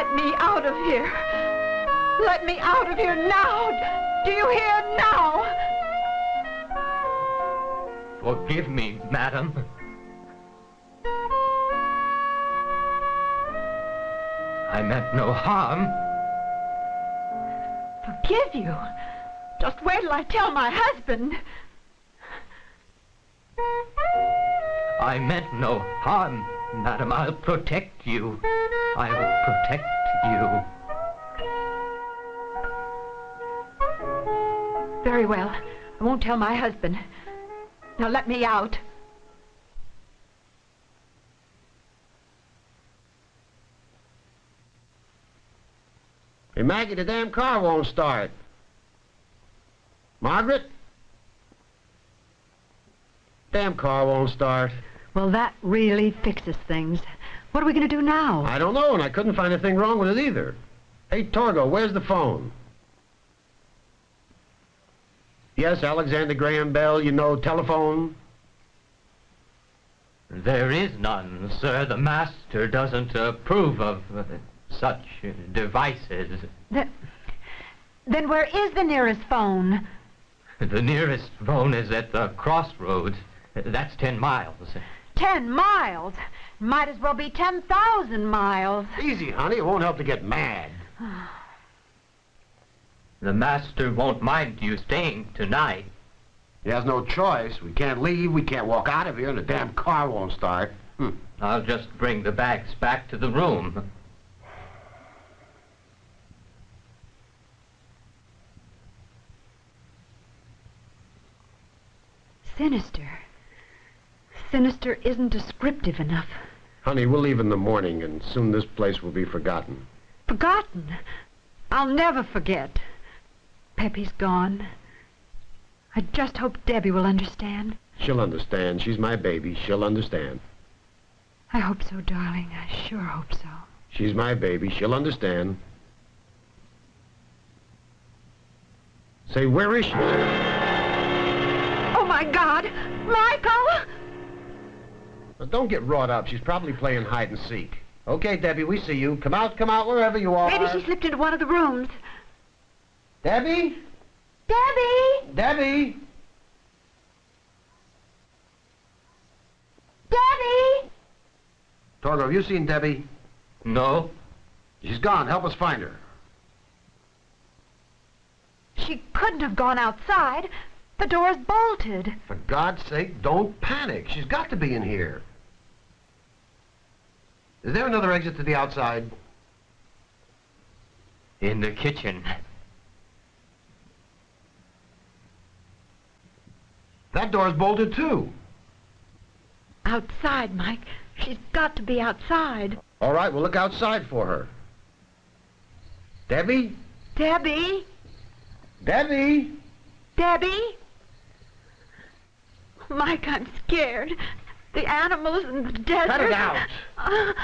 Let me out of here. Let me out of here now. Do you hear now? Forgive me, madam. I meant no harm. Forgive you? Just wait till I tell my husband. I meant no harm, madam. I'll protect you. I will protect you. Very well. I won't tell my husband. Now let me out. Hey, Maggie, the damn car won't start. Margaret? Damn car won't start. Well, that really fixes things. What are we going to do now? I don't know, and I couldn't find a thing wrong with it either. Hey, Torgo, where's the phone? Yes, Alexander Graham Bell, you know, telephone. There is none, sir. The master doesn't approve of such devices. Then where is the nearest phone? The nearest phone is at the crossroads. That's 10 miles. 10 miles? Might as well be 10,000 miles. Easy, honey. It won't help to get mad. The master won't mind you staying tonight. He has no choice. We can't leave, we can't walk out of here, and the damn car won't start. I'll just bring the bags back to the room. Sinister. Sinister isn't descriptive enough. Honey, we'll leave in the morning, and soon this place will be forgotten. Forgotten? I'll never forget. Peppy's gone. I just hope Debbie will understand. She'll understand. She's my baby. She'll understand. I hope so, darling. I sure hope so. She's my baby. She'll understand. Say, where is she? Oh, my God! Michael! Now, don't get wrought up. She's probably playing hide and seek. Okay, Debbie, we see you. Come out, wherever you are. Maybe she slipped into one of the rooms. Debbie? Debbie! Debbie? Debbie! Torgo, have you seen Debbie? No? She's gone. Help us find her. She couldn't have gone outside. The door's bolted. For God's sake, don't panic. She's got to be in here. Is there another exit to the outside? In the kitchen. That door's bolted, too. Outside, Mike. She's got to be outside. All right, we'll look outside for her. Debbie? Debbie? Debbie? Debbie? Mike, I'm scared. The animals in the desert... Cut it out!